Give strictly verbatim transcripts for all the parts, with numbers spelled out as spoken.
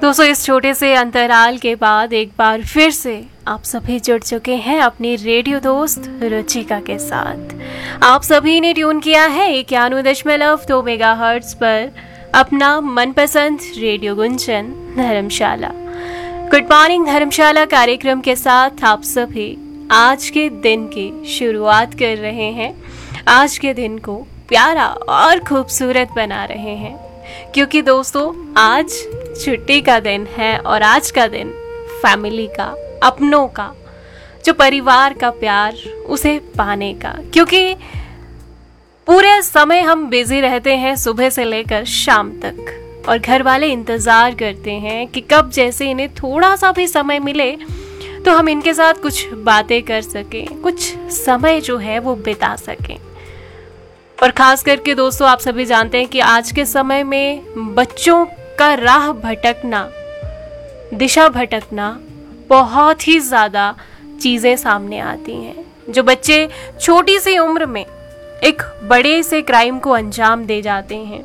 दोस्तों, इस छोटे से अंतराल के बाद एक बार फिर से आप सभी जुड़ चुके हैं अपनी रेडियो दोस्त रुचिका के साथ। आप सभी ने ट्यून किया है इक्यानवे दशमलव दो मेगा हर्ट्ज पर अपना मनपसंद रेडियो गुंजन धर्मशाला। गुड मॉर्निंग धर्मशाला कार्यक्रम के साथ आप सभी आज के दिन की शुरुआत कर रहे हैं। आज के दिन को प्यारा और खूबसूरत बना रहे हैं, क्योंकि दोस्तों आज छुट्टी का दिन है और आज का दिन फैमिली का, अपनों का, जो परिवार का प्यार उसे पाने का। क्योंकि पूरे समय हम बिजी रहते हैं सुबह से लेकर शाम तक, और घर वाले इंतजार करते हैं कि कब जैसे इन्हें थोड़ा सा भी समय मिले तो हम इनके साथ कुछ बातें कर सकें, कुछ समय जो है वो बिता सकें। और खास करके दोस्तों, आप सभी जानते हैं कि आज के समय में बच्चों का राह भटकना, दिशा भटकना, बहुत ही ज़्यादा चीज़ें सामने आती हैं। जो बच्चे छोटी सी उम्र में एक बड़े से क्राइम को अंजाम दे जाते हैं।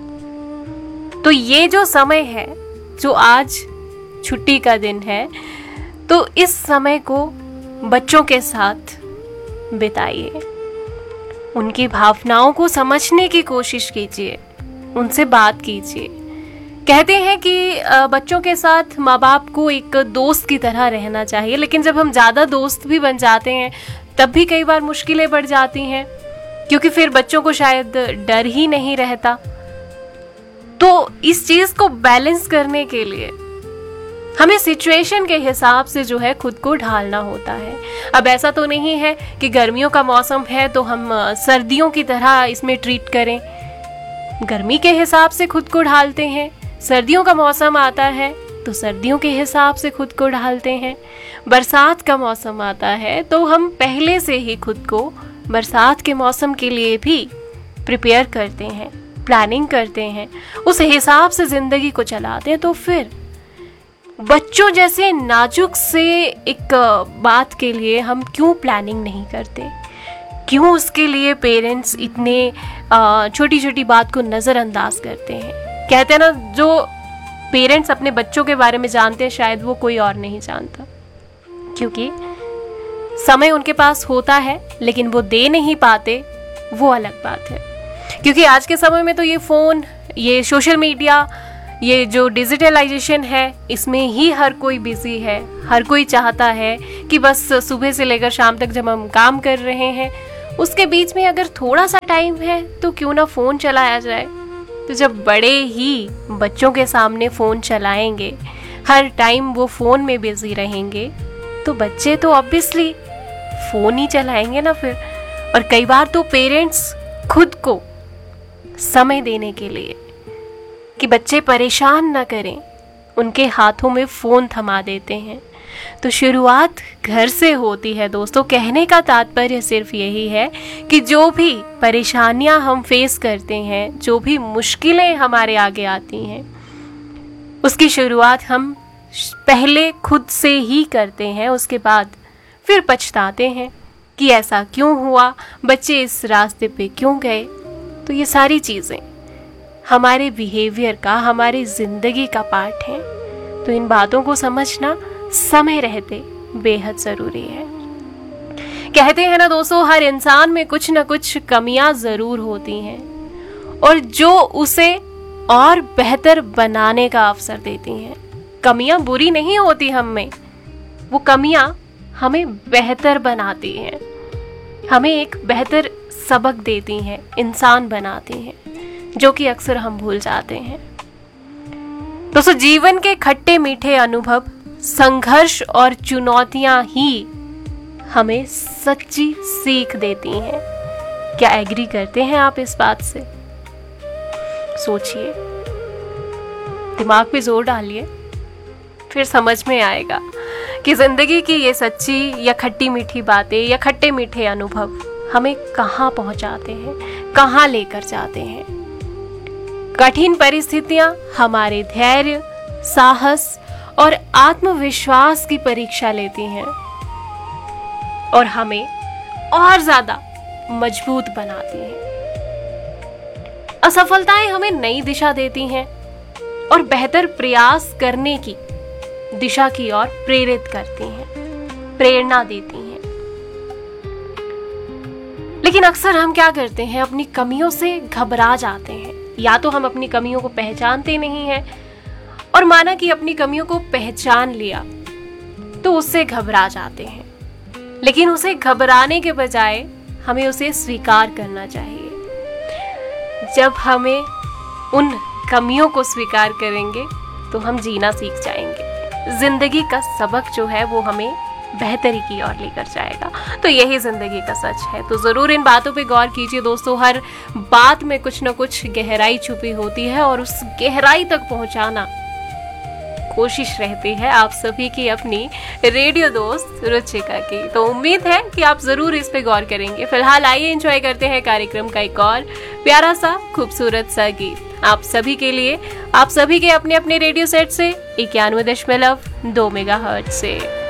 तो ये जो समय है, जो आज छुट्टी का दिन है, तो इस समय को बच्चों के साथ बिताइए, उनकी भावनाओं को समझने की कोशिश कीजिए, उनसे बात कीजिए। कहते हैं कि बच्चों के साथ माँ बाप को एक दोस्त की तरह रहना चाहिए, लेकिन जब हम ज़्यादा दोस्त भी बन जाते हैं तब भी कई बार मुश्किलें बढ़ जाती हैं, क्योंकि फिर बच्चों को शायद डर ही नहीं रहता। तो इस चीज़ को बैलेंस करने के लिए हमें सिचुएशन के हिसाब से जो है खुद को ढालना होता है। अब ऐसा तो नहीं है कि गर्मियों का मौसम है तो हम सर्दियों की तरह इसमें ट्रीट करें। गर्मी के हिसाब से खुद को ढालते हैं, सर्दियों का मौसम आता है तो सर्दियों के हिसाब से खुद को ढालते हैं, बरसात का मौसम आता है तो हम पहले से ही खुद को बरसात के मौसम के लिए भी प्रिपेयर करते हैं, प्लानिंग करते हैं, उस हिसाब से ज़िंदगी को चलाते हैं। तो फिर बच्चों जैसे नाजुक से एक बात के लिए हम क्यों प्लानिंग नहीं करते? क्यों उसके लिए पेरेंट्स इतने छोटी छोटी बात को नज़रअंदाज करते हैं? कहते हैं ना, जो पेरेंट्स अपने बच्चों के बारे में जानते हैं शायद वो कोई और नहीं जानता, क्योंकि समय उनके पास होता है लेकिन वो दे नहीं पाते, वो अलग बात है। क्योंकि आज के समय में तो ये फ़ोन, ये सोशल मीडिया, ये जो डिजिटलाइजेशन है, इसमें ही हर कोई बिजी है। हर कोई चाहता है कि बस सुबह से लेकर शाम तक जब हम काम कर रहे हैं उसके बीच में अगर थोड़ा सा टाइम है तो क्यों ना फ़ोन चलाया जाए। तो जब बड़े ही बच्चों के सामने फ़ोन चलाएंगे, हर टाइम वो फ़ोन में बिजी रहेंगे, तो बच्चे तो ऑब्वियसली फ़ोन ही चलाएंगे ना फिर। और कई बार तो पेरेंट्स खुद को समय देने के लिए कि बच्चे परेशान न करें, उनके हाथों में फ़ोन थमा देते हैं। तो शुरुआत घर से होती है दोस्तों। कहने का तात्पर्य सिर्फ यही है कि जो भी परेशानियां हम फेस करते हैं, जो भी मुश्किलें हमारे आगे आती हैं, उसकी शुरुआत हम पहले खुद से ही करते हैं। उसके बाद फिर पछताते हैं कि ऐसा क्यों हुआ, बच्चे इस रास्ते पे क्यों गए। तो ये सारी चीज़ें हमारे बिहेवियर का, हमारी ज़िंदगी का पार्ट है। तो इन बातों को समझना समय रहते बेहद ज़रूरी है। कहते हैं ना दोस्तों, हर इंसान में कुछ ना कुछ कमियां ज़रूर होती हैं, और जो उसे और बेहतर बनाने का अवसर देती हैं। कमियां बुरी नहीं होती हम में, वो कमियां हमें बेहतर बनाती हैं, हमें एक बेहतर सबक देती हैं, इंसान बनाती हैं, जो कि अक्सर हम भूल जाते हैं। दोस्तों, जीवन के खट्टे मीठे अनुभव, संघर्ष और चुनौतियां ही हमें सच्ची सीख देती हैं। क्या एग्री करते हैं आप इस बात से? सोचिए, दिमाग पे जोर डालिए, फिर समझ में आएगा कि जिंदगी की ये सच्ची या खट्टी मीठी बातें या खट्टे मीठे अनुभव हमें कहाँ पहुंचाते हैं, कहाँ लेकर जाते हैं। कठिन परिस्थितियां हमारे धैर्य, साहस और आत्मविश्वास की परीक्षा लेती हैं और हमें और ज्यादा मजबूत बनाती हैं। असफलताएं हमें नई दिशा देती हैं और बेहतर प्रयास करने की दिशा की ओर प्रेरित करती हैं, प्रेरणा देती हैं। लेकिन अक्सर हम क्या करते हैं, अपनी कमियों से घबरा जाते हैं। या तो हम अपनी कमियों को पहचानते नहीं हैं, और माना कि अपनी कमियों को पहचान लिया तो उससे घबरा जाते हैं। लेकिन उसे घबराने के बजाय हमें उसे स्वीकार करना चाहिए। जब हमें उन कमियों को स्वीकार करेंगे तो हम जीना सीख जाएंगे। जिंदगी का सबक जो है वो हमें बेहतरी की ओर लेकर जाएगा। तो यही जिंदगी का सच है। तो जरूर इन बातों पे गौर कीजिए दोस्तों। हर बात में कुछ ना कुछ गहराई छुपी होती है, और उस गहराई तक पहुंचाना कोशिश रहती है आप सभी की अपनी रेडियो दोस्त रुचिका की। तो उम्मीद है कि आप जरूर इस पे गौर करेंगे। फिलहाल आइए एंजॉय करते हैं कार्यक्रम का एक और प्यारा सा खूबसूरत सा गीत आप सभी के लिए, आप सभी के अपने अपने रेडियो सेट से इक्यानवे दशमलव दो मेगा हर्ट्ज से।